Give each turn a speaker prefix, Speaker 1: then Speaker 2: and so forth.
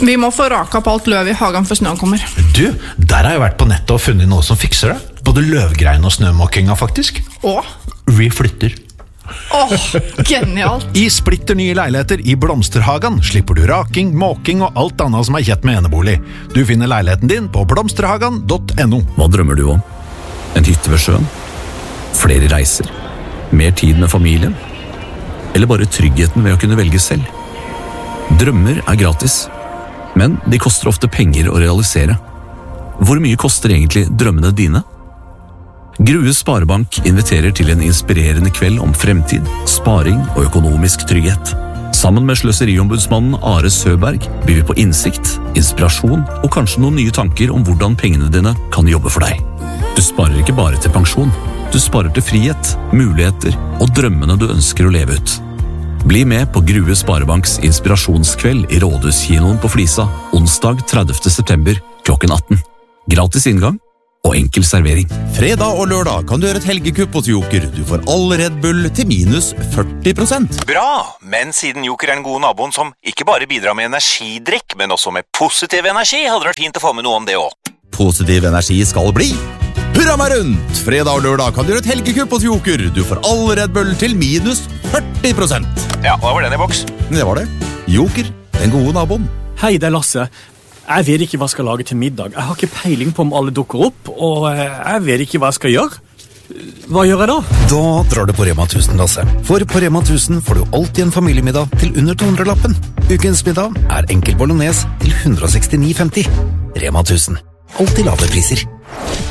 Speaker 1: Vi må få raka på alt løv I hagen før snøen kommer.
Speaker 2: Du, der har jeg vært på nettet og funnet noe som fikser det. Både løvgrein og snømåkinga faktisk.
Speaker 1: Åh?
Speaker 2: Vi flytter.
Speaker 1: Genialt.
Speaker 2: I splitter nye leiligheter I Blomsterhagen slipper du raking, måking og alt annet som kjett med enebolig. Du finner leiligheten din på blomsterhagen.no.
Speaker 3: Hva drømmer du om? En hytte ved sjøen? Flere reiser? Mer tid med familien? Eller bare tryggheten ved å kunne velge selv? Drømmer gratis, men de koster ofte penger å realisere. Hvor mye koster egentlig drømmene dine? Grue Sparebank inviterer til en inspirerende kveld om fremtid, sparing og økonomisk trygghet. Sammen med sløseriombudsmannen Are Søberg byr vi på innsikt, inspirasjon og kanskje noen nye tanker om hvordan pengene dine kan jobbe for deg. Du sparer ikke bare til pensjon, du sparer til frihet, muligheter og drømmene du ønsker å leve ut. Bli med på Grue Sparebanks inspirasjonskveld I Rådhuskinoen på Flisa, onsdag 30. september klokken 18. Gratis inngang og enkel servering.
Speaker 4: Fredag og lørdag kan du gjøre et helgekupp hos Joker. Du får all Red Bull til minus 40%.
Speaker 5: Bra, men siden Joker den gode naboen som ikke bare bidrar med energidrikk, men også med positiv energi, hadde det vært fint å få med noe om det også.
Speaker 4: Positiv energi skal bli. Hurra meg rundt! Fredag og lørdag kan du gjøre et helgekupp hos Joker. Du får all Red Bull til minus 40%.
Speaker 5: Ja, hva var den I boks?
Speaker 4: Det var det. Joker, den gode naboen.
Speaker 6: Hei, det Lasse. Jeg vet ikke hva jeg skal lage til middag. Jeg har ikke peiling på om alle dukker opp, og jeg vet ikke hva jeg skal gjøre. Hva gjør jeg da?
Speaker 2: Da drar du på Rema 1000, Lasse. For på Rema 1000 får du alltid en familiemiddag til under 200-lappen. Ukens middag enkel bolognese til 169,50. Rema 1000. Alltid lave priser.